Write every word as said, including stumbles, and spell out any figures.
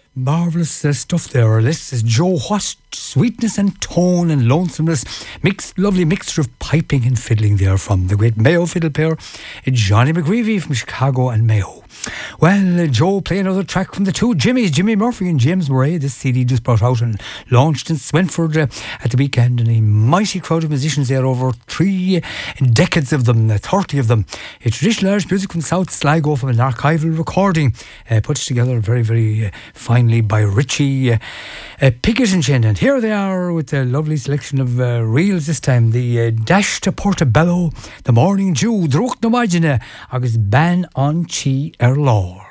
Marvellous uh, stuff there. This is Joe. What sweetness and tone and lonesomeness. Mixed, lovely mixture of piping and fiddling there from the great Mayo fiddle player, Johnny McGreevy from Chicago and Mayo. Well, uh, Joe, play another track from the two Jimmys, Jimmy Murphy and James Murray. This C D just brought out and launched in Swinford uh, at the weekend, and a mighty crowd of musicians there, over three decades of them, uh, thirty of them. A traditional Irish music from South Sligo, from an archival recording uh, put together very, very uh, finely by Richie uh, uh, Pickett and Shannon. Here they are with a lovely selection of uh, reels this time. The uh, Dash to Portobello, The Morning Dew, Druk na Magina, agus Ban on Chi er Lor.